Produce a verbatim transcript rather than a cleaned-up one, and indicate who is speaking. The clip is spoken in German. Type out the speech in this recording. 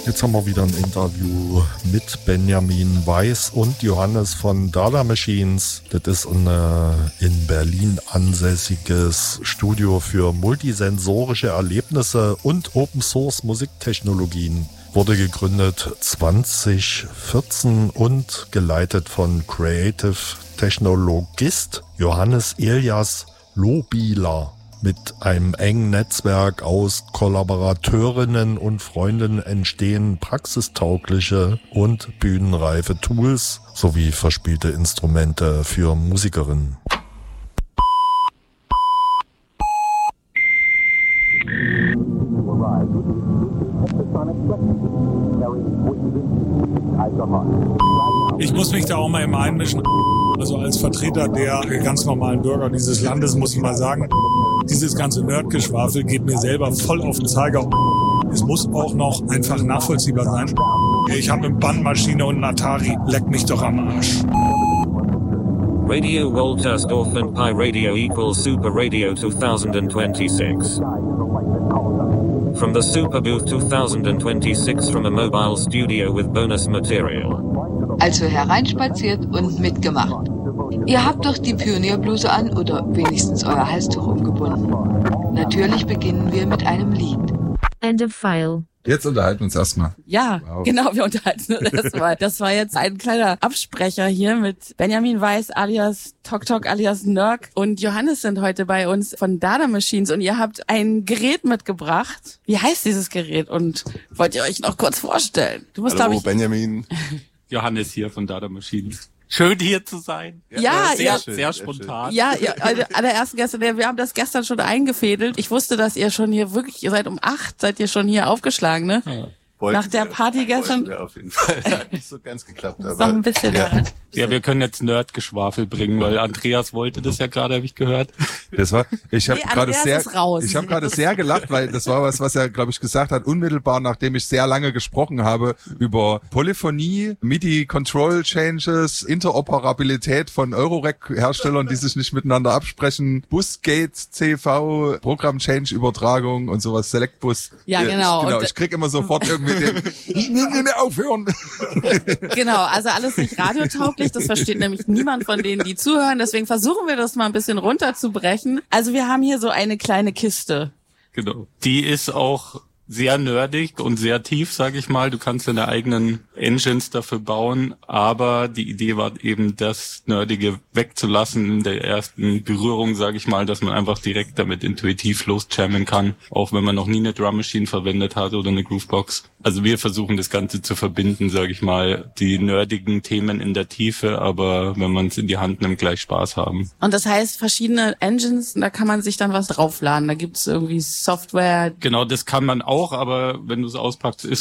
Speaker 1: Jetzt haben wir wieder ein Interview mit Benjamin Weiß und Johannes von Dada Machines. Das ist ein in Berlin ansässiges Studio für multisensorische Erlebnisse und Open-Source-Musiktechnologien. Wurde gegründet zwanzig vierzehn und geleitet von Creative Technologist Johannes Elias Lohbieler. Mit einem engen Netzwerk aus Kollaborateurinnen und Freunden entstehen praxistaugliche und bühnenreife Tools sowie verspielte Instrumente für Musikerinnen.
Speaker 2: Ich muss mich da auch mal immer einmischen. Also als Vertreter der ganz normalen Bürger dieses Landes muss ich mal sagen, dieses ganze Nerdgeschwafel geht mir selber voll auf den Zeiger. Es muss auch noch einfach nachvollziehbar sein. Ich habe eine Bandmaschine und einen Atari. Leck mich doch am Arsch.
Speaker 3: Radio Woltersdorf and Pi Radio equals Super Radio twenty twenty-six. From the Super Booth twenty twenty-six from a mobile studio with bonus material.
Speaker 4: Also hereinspaziert und mitgemacht. Ihr habt doch die Pionierbluse an oder wenigstens euer Halstuch umgebunden. Natürlich beginnen wir mit einem Lied.
Speaker 5: End of file.
Speaker 6: Jetzt unterhalten wir uns erstmal.
Speaker 7: Ja, wow. Genau, wir unterhalten uns erstmal. Das war jetzt ein kleiner Absprecher hier mit Benjamin Weiß alias Tok Tok alias Nörg und Johannes sind heute bei uns von Dada Machines und ihr habt ein Gerät mitgebracht. Wie heißt dieses Gerät und wollt ihr euch noch kurz vorstellen? Du musst,
Speaker 8: Hallo,
Speaker 7: ich,
Speaker 8: Benjamin.
Speaker 9: Johannes hier von Dada Machines. Schön hier zu sein.
Speaker 7: Ja, ja,
Speaker 9: sehr,
Speaker 7: ja,
Speaker 9: schön, sehr spontan.
Speaker 7: Ja, ja, allerersten gestern, wir haben das gestern schon eingefädelt. Ich wusste, dass ihr schon hier wirklich, ihr seid um acht, seid ihr schon hier aufgeschlagen, ne? Ja. Nach der Party gestern.
Speaker 8: Ja, auf jeden Fall. Hat nicht so ganz geklappt, aber.
Speaker 7: Noch ein bisschen.
Speaker 8: Ja.
Speaker 9: ja, wir können jetzt Nerdgeschwafel bringen, weil Andreas wollte das ja gerade, habe ich gehört.
Speaker 6: Das war, ich habe
Speaker 7: nee,
Speaker 6: gerade sehr,
Speaker 7: raus.
Speaker 6: ich habe gerade sehr gelacht, weil das war was, was er, glaube ich, gesagt hat, unmittelbar, nachdem ich sehr lange gesprochen habe über Polyphonie, MIDI-Control-Changes, Interoperabilität von Eurorack-Herstellern, die sich nicht miteinander absprechen, Busgates, C V, Programm-Change-Übertragung und sowas, Selectbus.
Speaker 7: Ja, genau.
Speaker 6: Ich, genau, ich krieg immer sofort irgendwie den, ich will nicht aufhören.
Speaker 7: Genau, also alles nicht radiotauglich, das versteht nämlich niemand von denen, die zuhören, deswegen versuchen wir das mal ein bisschen runterzubrechen. Also wir haben hier so eine kleine Kiste.
Speaker 9: Genau. Die ist auch sehr nerdig und sehr tief, sage ich mal. Du kannst deine eigenen Engines dafür bauen, aber die Idee war eben, das Nerdige wegzulassen in der ersten Berührung, sage ich mal, dass man einfach direkt damit intuitiv losjammen kann, auch wenn man noch nie eine Drum Machine verwendet hat oder eine Groovebox. Also wir versuchen das Ganze zu verbinden, sage ich mal, die nerdigen Themen in der Tiefe, aber wenn man es in die Hand nimmt, gleich Spaß haben.
Speaker 7: Und das heißt, verschiedene Engines, da kann man sich dann was draufladen, da gibt's irgendwie Software.
Speaker 9: Genau, das kann man auch, aber wenn du es auspackst, ist